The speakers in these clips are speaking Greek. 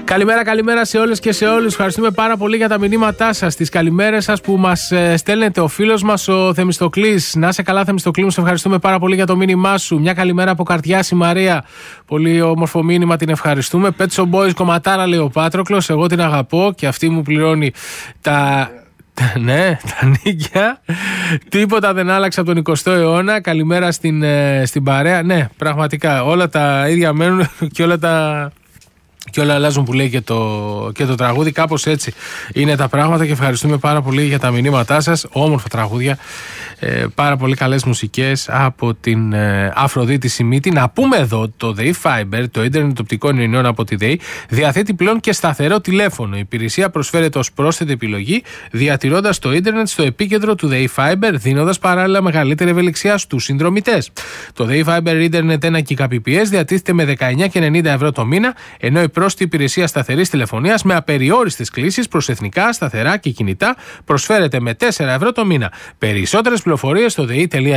Καλημέρα σε όλες και σε όλους. Ευχαριστούμε πάρα πολύ για τα μηνύματά σας, τις καλημέρες σας που μας στέλνετε. Ο φίλος μας ο Θεμιστοκλής. Να σε καλά, Θεμιστοκλή μου, σε ευχαριστούμε πάρα πολύ για το μήνυμά σου. Μια καλημέρα από Καρτιάς η Μαρία. Πολύ όμορφο μήνυμα, την ευχαριστούμε. Pet Shop Boys κομματάρα, λέει ο Πάτροκλος. Εγώ την αγαπώ και αυτή μου πληρώνει τα νίκια. Τίποτα δεν άλλαξε από τον 20ο αιώνα. Καλημέρα στην παρέα. Ναι, πραγματικά όλα τα ίδια μένουν και όλα αλλάζουν που λέει και το τραγούδι. Κάπως έτσι είναι τα πράγματα και ευχαριστούμε πάρα πολύ για τα μηνύματά σας. Όμορφα τραγούδια, πάρα πολύ καλές μουσικές από την Αφροδίτη Σιμίτη. Να πούμε εδώ το ΔΕΗ Fiber, το ίντερνετ οπτικών ινών από τη ΔΕΗ, διαθέτει πλέον και σταθερό τηλέφωνο. Η υπηρεσία προσφέρεται ως πρόσθετη επιλογή, διατηρώντας το ίντερνετ στο επίκεντρο του ΔΕΗ Fiber, δίνοντας παράλληλα μεγαλύτερη ευελιξία στους συνδρομητές. Το ΔΕΗ Fiber ίντερνετ 1 Gbps διατίθεται με 19,90 ευρώ το μήνα, ενώ η πρόσθετη υπηρεσία σταθερής τηλεφωνίας με απεριόριστες κλήσεις προς εθνικά, σταθερά και κινητά προσφέρεται με 4 ευρώ το μήνα. Περισσότερες πληροφορίες στο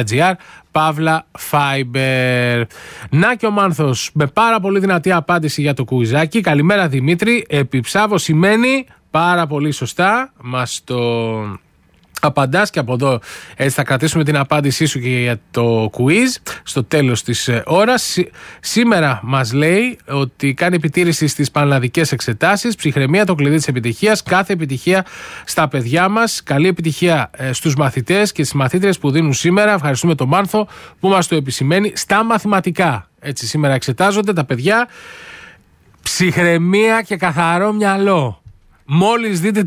dei.gr/Fiber. Να και ο Μάνθος με πάρα πολύ δυνατή απάντηση για το κουιζάκι. Καλημέρα Δημήτρη. Επιψάβω σημαίνει πάρα πολύ σωστά. Μας το απαντάς και από εδώ έτσι θα κρατήσουμε την απάντησή σου και για το quiz στο τέλος της ώρας. Σήμερα μας λέει ότι κάνει επιτήρηση στις πανελλαδικές εξετάσεις. Ψυχραιμία το κλειδί της επιτυχίας. Κάθε επιτυχία στα παιδιά μας. Καλή επιτυχία στους μαθητές και στις μαθήτριες που δίνουν σήμερα. Ευχαριστούμε τον Μάνθο που μας το επισημαίνει. Στα μαθηματικά έτσι σήμερα εξετάζονται τα παιδιά. Ψυχραιμία και καθαρό μυαλό. Μόλις δείτε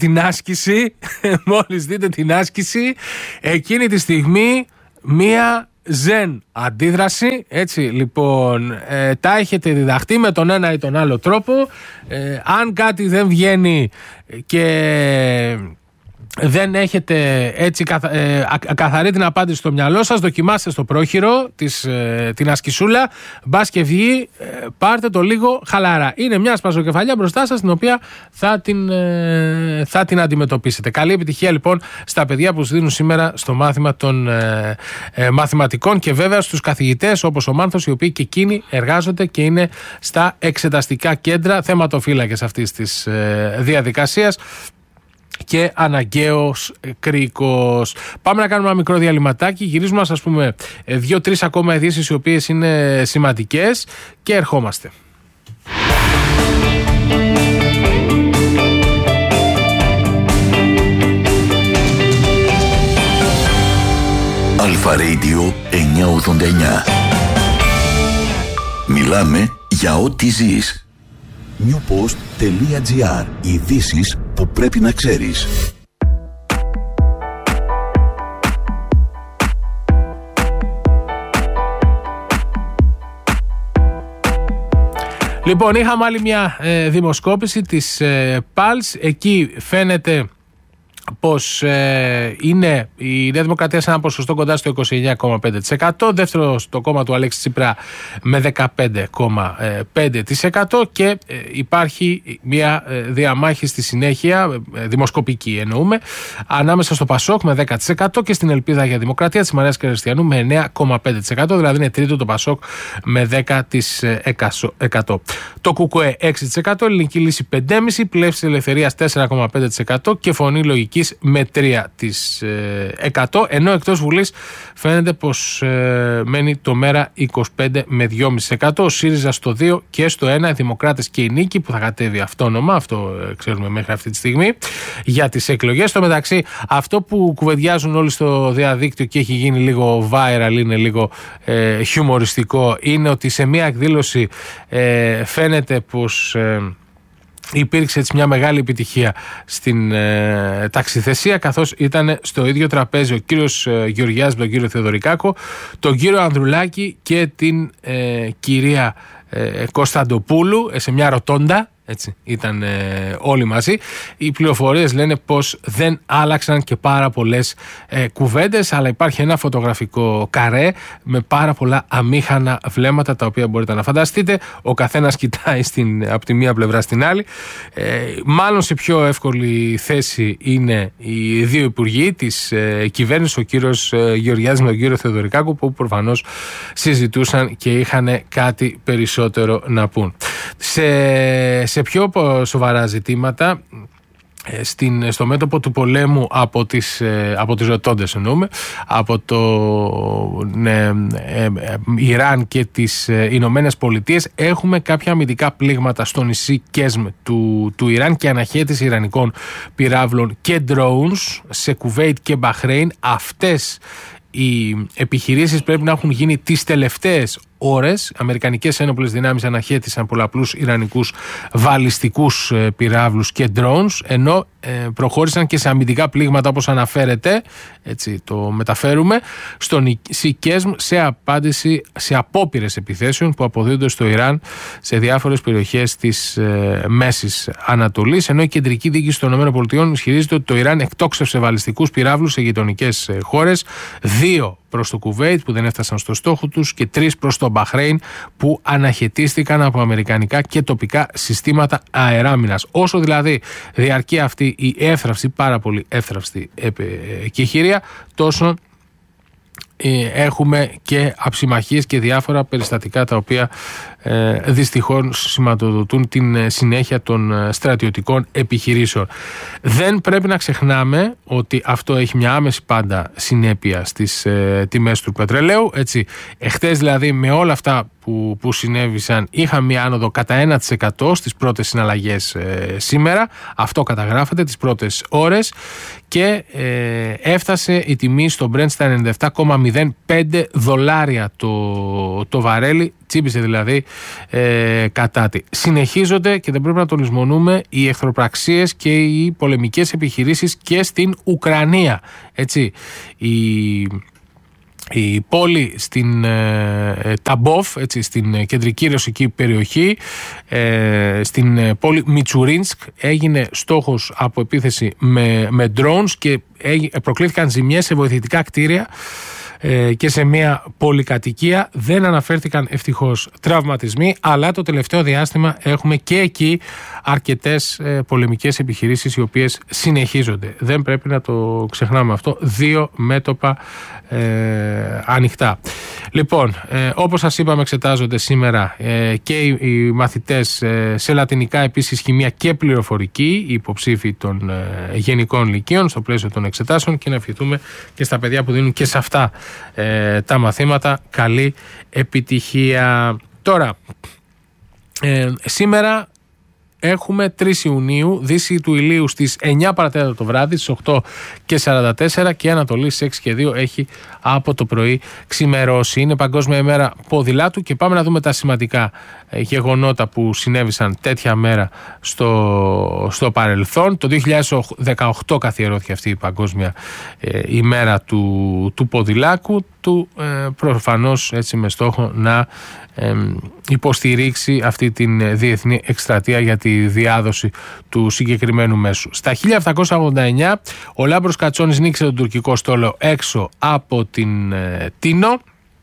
την άσκηση, εκείνη τη στιγμή μία ζεν αντίδραση, έτσι λοιπόν, τα έχετε διδαχτεί με τον ένα ή τον άλλο τρόπο. Αν κάτι δεν βγαίνει και δεν έχετε έτσι καθαρή την απάντηση στο μυαλό σας, δοκιμάστε στο πρόχειρο την ασκησούλα, μπας και βγει, πάρτε το λίγο χαλαρά. Είναι μια σπαζοκεφαλιά μπροστά σας την οποία θα την αντιμετωπίσετε. Καλή επιτυχία λοιπόν στα παιδιά που δίνουν σήμερα στο μάθημα των μαθηματικών και βέβαια στους καθηγητές όπως ο Μάνθος, οι οποίοι και εκείνοι εργάζονται και είναι στα εξεταστικά κέντρα, θεματοφύλακες αυτής της διαδικασίας και αναγκαίος κρίκος. Πάμε να κάνουμε ένα μικρό διαλυματάκι. Γυρίζουμε να σας πούμε 2-3 ακόμα ειδήσεις οι οποίες είναι σημαντικές και ερχόμαστε. Αλφα Radio 989. Μιλάμε για ό,τι ζεις. newpost.gr. Ειδήσεις που πρέπει να ξέρεις. Λοιπόν, είχαμε άλλη μια δημοσκόπηση της Pulse. Εκεί φαίνεται πως είναι η Νέα Δημοκρατία σε ένα ποσοστό κοντά στο 29,5%, δεύτερο στο κόμμα του Αλέξη Τσίπρα με 15,5% και υπάρχει μια διαμάχη στη συνέχεια, δημοσκοπική εννοούμε, ανάμεσα στο Πασόκ με 10% και στην Ελπίδα για Δημοκρατία της Μαρίας Κριστιανού με 9,5%, δηλαδή είναι τρίτο το Πασόκ με 10%. Το ΚΚΕ 6%, Ελληνική Λύση 5,5%, Πλεύση της Ελευθερίας 4,5% και Φωνή Λογικής με 3%, ενώ εκτός Βουλής φαίνεται πως μένει το ΜΕΡΑ 25 με 2,5%, ο ΣΥΡΙΖΑ στο 2 και στο 1, οι Δημοκράτες και η Νίκη που θα κατέβει αυτόνομα, αυτό ξέρουμε μέχρι αυτή τη στιγμή, για τις εκλογές. Στο μεταξύ, αυτό που κουβεντιάζουν όλοι στο διαδίκτυο και έχει γίνει λίγο viral, είναι λίγο χιουμοριστικό, είναι ότι σε μια εκδήλωση φαίνεται πως υπήρξε έτσι μια μεγάλη επιτυχία στην ταξιθεσία, καθώς ήταν στο ίδιο τραπέζι ο κύριος Γεωργιάς με τον κύριο Θεοδωρικάκο, τον κύριο Ανδρουλάκη και την κυρία Κωνσταντοπούλου σε μια ρωτόντα. Έτσι, ήταν όλοι μαζί. Οι πληροφορίες λένε πως δεν άλλαξαν και πάρα πολλές κουβέντες, αλλά υπάρχει ένα φωτογραφικό καρέ με πάρα πολλά αμήχανα βλέμματα, τα οποία μπορείτε να φανταστείτε. Ο καθένας κοιτάει από τη μία πλευρά στην άλλη. Μάλλον σε πιο εύκολη θέση είναι οι δύο υπουργοί της κυβέρνησης, ο κύριος Γεωργιάδης με τον κύριο Θεοδωρικάκο, που προφανώς συζητούσαν και είχαν κάτι περισσότερο να πούν. Σε πιο σοβαρά ζητήματα, στο μέτωπο του πολέμου από τις ρωτώντες εννοούμε, από το Ιράν και τις Ηνωμένες Πολιτείες, έχουμε κάποια αμυντικά πλήγματα στο νησί Κέσμ του Ιράν και αναχέτηση ιρανικών πυράβλων και drones σε Κουβέιτ και Μπαχρέιν. Αυτές οι επιχειρήσεις πρέπει να έχουν γίνει τις τελευταίες ώρες. Αμερικανικές ένοπλες δυνάμεις αναχέτησαν πολλαπλούς ιρανικούς βαλιστικούς πυράβλους και drones, ενώ προχώρησαν και σε αμυντικά πλήγματα, όπως αναφέρεται, έτσι το μεταφέρουμε, στο νησί Κέσμ, σε απάντηση σε απόπειρες επιθέσεων που αποδίδονται στο Ιράν σε διάφορες περιοχές της Μέσης Ανατολής, ενώ η κεντρική διοίκηση των ΗΠΑ ισχυρίζεται ότι το Ιράν εκτόξευσε βαλιστικούς πυράβλους σε γειτονικές χώρες, 2 προς το Κουβέιτ που δεν έφτασαν στο στόχο τους και 3 προς το Μπαχρέιν που αναχαιτίστηκαν από αμερικανικά και τοπικά συστήματα αεράμινας. Όσο δηλαδή διαρκεί αυτή η εύθραυστη, πάρα πολύ εύθραυστη εκεχηρία, τόσο έχουμε και αψημαχίες και διάφορα περιστατικά τα οποία δυστυχώς σηματοδοτούν την συνέχεια των στρατιωτικών επιχειρήσεων. Δεν πρέπει να ξεχνάμε ότι αυτό έχει μια άμεση πάντα συνέπεια στις τιμές του πετρελαίου. Έτσι, εχθές δηλαδή με όλα αυτά που συνέβησαν είχαμε μια άνοδο κατά 1% στις πρώτες συναλλαγές σήμερα. Αυτό καταγράφεται τις πρώτες ώρες και έφτασε η τιμή στο Brent στα $97,05 το βαρέλι. Τσίπησε δηλαδή κατάτι. Συνεχίζονται και δεν πρέπει να το λησμονούμε οι εχθροπραξίες και οι πολεμικές επιχειρήσεις και στην Ουκρανία. Έτσι, η πόλη στην Ταμπόφ, έτσι, στην κεντρική ρωσική περιοχή, στην πόλη Μιτσουρίνσκ, έγινε στόχος από επίθεση με drones και προκλήθηκαν ζημιές σε βοηθητικά κτίρια και σε μια πολυκατοικία. Δεν αναφέρθηκαν ευτυχώς τραυματισμοί, αλλά το τελευταίο διάστημα έχουμε και εκεί αρκετές πολεμικές επιχειρήσεις οι οποίες συνεχίζονται. Δεν πρέπει να το ξεχνάμε αυτό. 2 μέτωπα ανοιχτά. Λοιπόν, όπως σας είπαμε, εξετάζονται σήμερα και οι μαθητές σε λατινικά, επίσης χημεία και πληροφορική, οι υποψήφοι των γενικών λυκείων στο πλαίσιο των εξετάσεων, και να ευχηθούμε και στα παιδιά που δίνουν και σε αυτά τα μαθήματα καλή επιτυχία. Τώρα, σήμερα έχουμε 3 Ιουνίου, δύση του ηλίου στις 9 παρατέταρτο το βράδυ, στις 8:44, και Ανατολή στις 6:02 έχει από το πρωί ξημερώσει. Είναι Παγκόσμια ημέρα ποδηλάτου και πάμε να δούμε τα σημαντικά γεγονότα που συνέβησαν τέτοια μέρα στο παρελθόν. Το 2018 καθιερώθηκε αυτή η Παγκόσμια ημέρα του ποδηλάκου, προφανώς έτσι με στόχο να υποστηρίξει αυτή την διεθνή εκστρατεία για τη διάδοση του συγκεκριμένου μέσου. Στα 1789 ο Λάμπρος Κατσόνης νίκησε τον τουρκικό στόλο έξω από την Τίνο.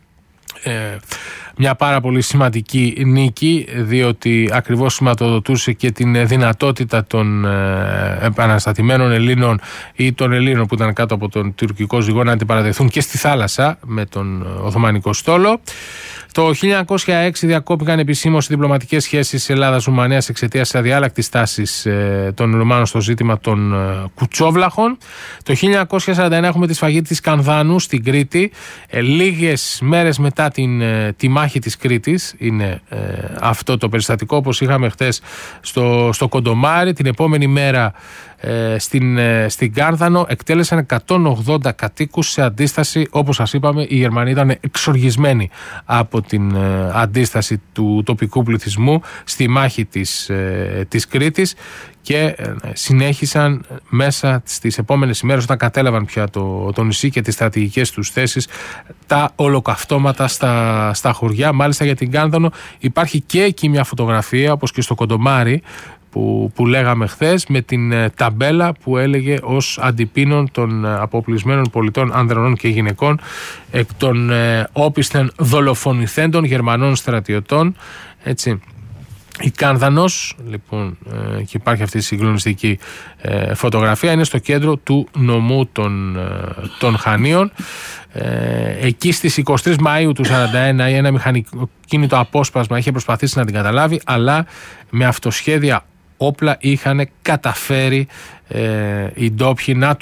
Μια πάρα πολύ σημαντική νίκη, διότι ακριβώς σηματοδοτούσε και την δυνατότητα των επαναστατημένων Ελλήνων ή των Ελλήνων που ήταν κάτω από τον τουρκικό ζυγό να αντιπαρατεθούν και στη θάλασσα με τον Οθωμανικό στόλο. Το 1906 διακόπηκαν επισήμως οι διπλωματικές σχέσεις Ελλάδας-Ρουμανίας εξαιτίας της αδιάλακτης τάσης των Ρουμάνων στο ζήτημα των κουτσόβλαχων. Το 1941 έχουμε τη σφαγή της Κανδάνου στην Κρήτη. Λίγες μέρες μετά τη μάχη της Κρήτης είναι αυτό το περιστατικό, όπως είχαμε χθες στο Κοντομάρι. Την επόμενη μέρα στην Κάρδανο εκτέλεσαν 180 κατοίκους σε αντίσταση. Όπως σας είπαμε, οι Γερμανοί ήταν εξοργισμένοι από την αντίσταση του τοπικού πληθυσμού στη μάχη της Κρήτης και συνέχισαν μέσα στις επόμενες ημέρες, όταν κατέλαβαν πια το νησί και τις στρατηγικές τους θέσεις, τα ολοκαυτώματα στα χωριά. Μάλιστα για την Κάρδανο υπάρχει και εκεί μια φωτογραφία, όπως και στο Κοντομάρι που λέγαμε χθες, με την ταμπέλα που έλεγε ως αντιπίνων των αποπλησμένων πολιτών ανδρανών και γυναικών εκ των όπισθεν δολοφονηθέντων Γερμανών στρατιωτών. Έτσι. Η Κάνδανος, λοιπόν, και υπάρχει αυτή η συγκλονιστική φωτογραφία, είναι στο κέντρο του νομού των Χανίων. Εκεί στις 23 Μαΐου του 1941 ένα μηχανοκίνητο απόσπασμα είχε προσπαθήσει να την καταλάβει, αλλά με αυτοσχέδια όπλα είχαν καταφέρει οι ντόπιοι να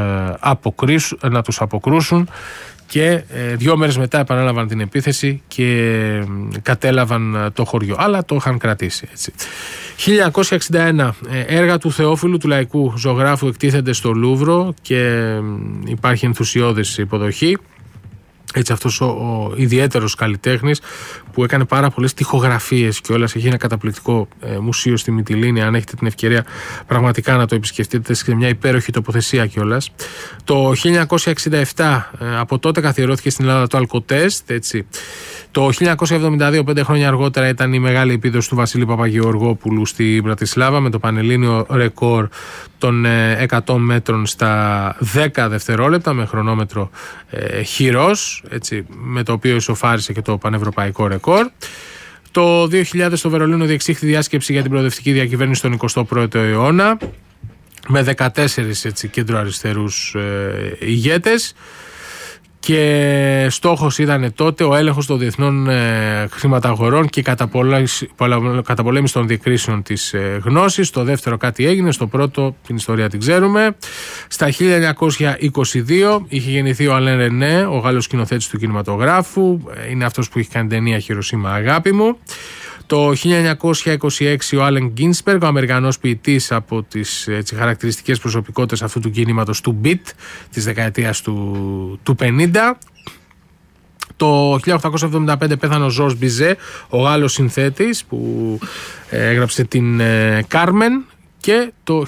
τους αποκρούσουν και 2 μέρες μετά επανέλαβαν την επίθεση και κατέλαβαν το χωριό, αλλά το είχαν κρατήσει, έτσι. 1961 έργα του Θεόφιλου, του λαϊκού ζωγράφου, εκτίθενται στο Λούβρο και υπάρχει ενθουσιώδης υποδοχή. Έτσι, αυτός ο ιδιαίτερος καλλιτέχνης που έκανε πάρα πολλές τοιχογραφίες και όλας, έχει ένα καταπληκτικό μουσείο στη Μυτιλήνη. Αν έχετε την ευκαιρία πραγματικά να το επισκεφτείτε, σε μια υπέροχη τοποθεσία κιόλας. Το 1967 από τότε καθιερώθηκε στην Ελλάδα το Αλκοτέστ, έτσι. Το 1972, 5 χρόνια αργότερα, ήταν η μεγάλη επίδοση του Βασίλη Παπαγεωργόπουλου στη Μπρατισλάβα με το πανελλήνιο ρεκόρ των 100 μέτρων στα 10 δευτερόλεπτα με χρονόμετρο χειρός, έτσι, με το οποίο ισοφάρισε και το πανευρωπαϊκό ρεκόρ. Το 2000 στο Βερολίνο διεξήχθη διάσκεψη για την προοδευτική διακυβέρνηση στον 21ο αιώνα με 14 κέντρο-αριστερούς ηγέτες. Και στόχος ήταν τότε ο έλεγχος των διεθνών χρηματαγορών και η καταπολέμηση των διακρίσεων της γνώσης. Το δεύτερο κάτι έγινε, στο πρώτο την ιστορία την ξέρουμε. Στα 1922 είχε γεννηθεί ο Αλέν Ρενέ, ο Γάλλος σκηνοθέτης του κινηματογράφου. Είναι αυτός που είχε κάνει ταινία «Χιροσίμα αγάπη μου». Το 1926 ο Άλεν Γκίνσπεργκ, ο Αμερικανός ποιητής, από τις χαρακτηριστικές προσωπικότητες αυτού του κινήματος του beat της δεκαετίας του 50. Το 1875 πέθανε ο Ζορς Μπιζέ, ο Γάλλος συνθέτης που έγραψε την Κάρμεν. Και το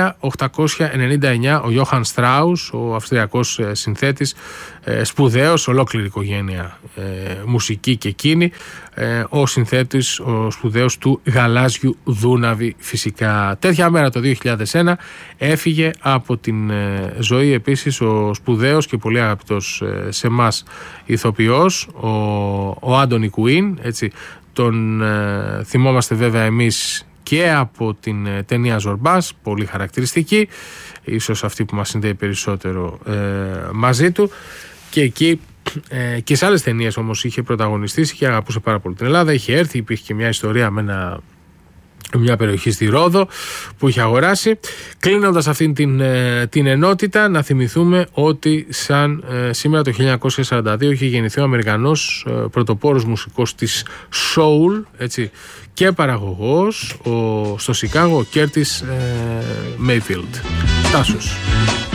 1899 ο Γιώχαν Στράους, ο Αυστριακός συνθέτης, σπουδαίος, ολόκληρη οικογένεια μουσική και εκείνη, ο συνθέτης, ο σπουδαίος του Γαλάζιου Δούναβη φυσικά. Τέτοια μέρα το 2001 έφυγε από την ζωή επίσης ο σπουδαίος και πολύ αγαπητός σε εμάς ηθοποιός, ο Άντονι Κουίν, έτσι. Τον θυμόμαστε βέβαια εμείς και από την ταινία Ζορμπάς, πολύ χαρακτηριστική, ίσως αυτή που μας συνδέει περισσότερο μαζί του, και εκεί και σε άλλες ταινίες όμως είχε πρωταγωνιστήσει και αγαπούσε πάρα πολύ την Ελλάδα. Είχε έρθει, υπήρχε και μια ιστορία με μια περιοχή στη Ρόδο που είχε αγοράσει. Κλείνοντας αυτήν την ενότητα, να θυμηθούμε ότι σαν σήμερα το 1942 είχε γεννηθεί ο Αμερικανός πρωτοπόρος μουσικός της soul, έτσι, και παραγωγός στο Σικάγο, ο Κέρτις Μέιφιλντ. Τάσος.